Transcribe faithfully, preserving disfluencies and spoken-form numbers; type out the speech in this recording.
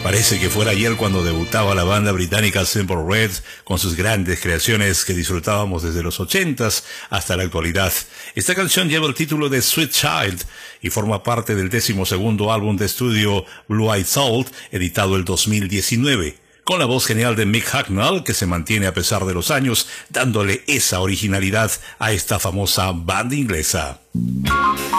Parece que fuera ayer cuando debutaba la banda británica Simple Red con sus grandes creaciones que disfrutábamos desde los ochentas hasta la actualidad. Esta canción lleva el título de Sweet Child y forma parte del decimosegundo álbum de estudio Blue Eyed Soul, editado el dos mil diecinueve, con la voz genial de Mick Hucknall, que se mantiene a pesar de los años, dándole esa originalidad a esta famosa banda inglesa.